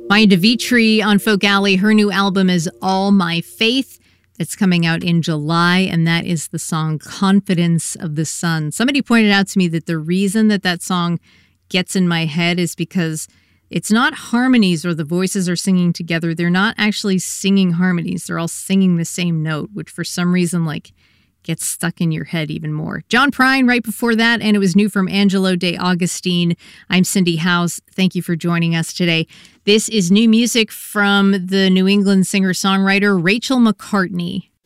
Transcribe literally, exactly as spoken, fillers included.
Maya DeVitri on Folk Alley. Her new album is All My Faith. It's coming out in July, and that is the song Confidence of the Sun. Somebody pointed out to me that the reason that that song gets in my head is because it's not harmonies or the voices are singing together. They're not actually singing harmonies. They're all singing the same note, which for some reason, like, gets stuck in your head even more. John Prine right before that, and it was new from Angelo De Augustine. I'm Cindy House. Thank you for joining us today. This is new music from the New England singer-songwriter Rachel McCartney.